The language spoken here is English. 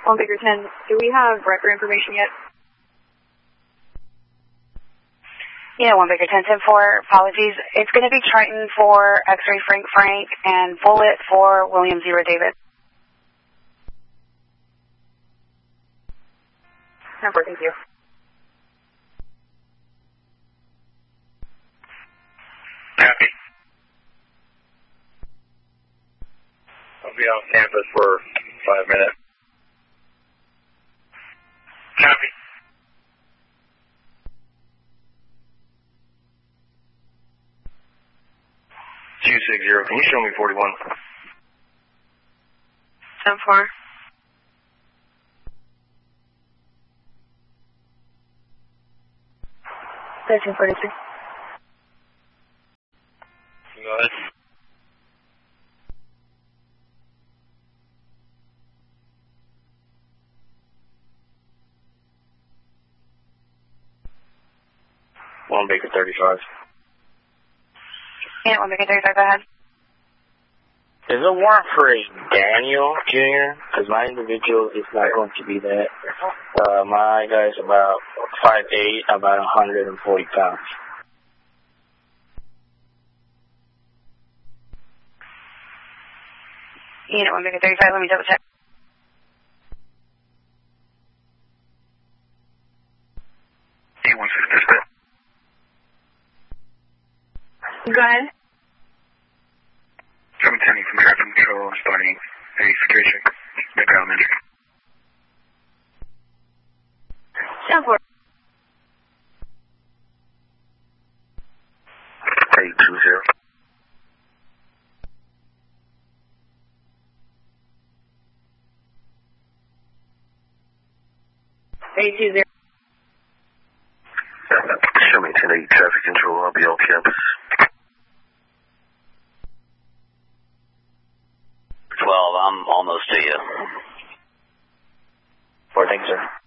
1 Baker 10, do we have record information yet? Yeah, 1 Baker 10-10-4, apologies. It's going to be Triton for X-Ray Frank Frank and Bullet for William 0 David. Number, thank you. Copy. I'll be off campus for 5 minutes. Copy. 260, can you show me 41? 10-4. Go ahead. One Baker 35. Yeah, 1 Baker 35, go ahead. Is a warrant for a Daniel Jr.? Because my individual is not going to be that. My guy's about 5'8", about 140 pounds. Unit 1 Baker 35, let me double check. Go ahead. 710 from traffic control, responding any security check. Baker Elementary. 10-4. 820. Show me 10-8 traffic control, I'll be on campus. 12, I'm almost to you. 4, thanks, sir.